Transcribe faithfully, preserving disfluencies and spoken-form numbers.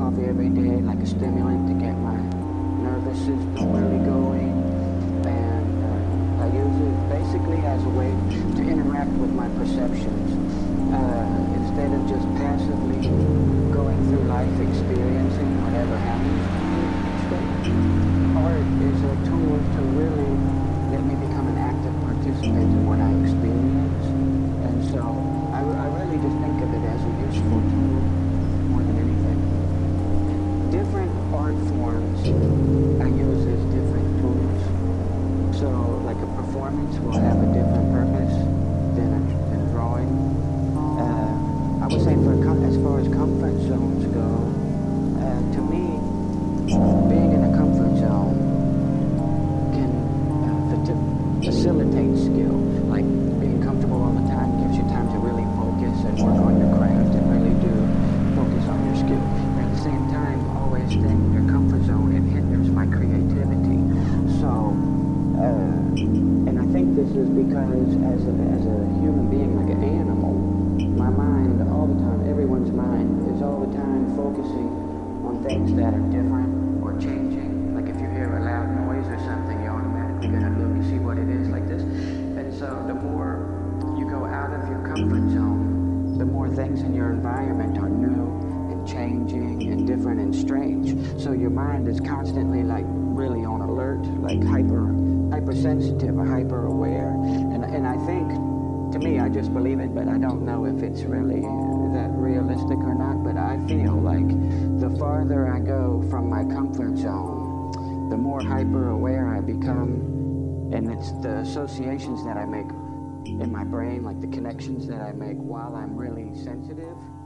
coffee every day, like a stimulant to get my nervous system really going. And uh, I use it basically as a way to interact with my perceptions. Uh, instead of just passively going through life experiencing whatever happens to me each day, art is a tool to really let me become an active participant in what I experience. And so I, I really just think of it as a useful tool more than anything. Different art forms I use as different tools. So like a performance will have a different purpose than a, than drawing. Uh, I would say for as far as comfort zones go, uh, to me, being in a comfort zone can uh, facilitate skill. Like being comfortable all the time gives you time to really focus and work on your craft and really do focus on your skill. But at the same time, always staying in your comfort zone, it hinders my creativity. So, uh, and I think this is because as a, as a human being, like an animal, my mind all the time, everyone's mind is all the time focusing on things that are different or changing. Like if you hear a loud noise or something, you're automatically going to look and see what it is like this. And so the more you go out of your comfort zone, the more things in your environment are new and changing and different and strange. So your mind is constantly like really on alert, like hyper hypersensitive or hyper aware. And and I think, to me, I just believe it, but I don't know if it's really that realistic or not. But I feel like the farther I go from my comfort zone, the more hyper aware I become. And it's the associations that I make in my brain, like the connections that I make while I'm really sensitive.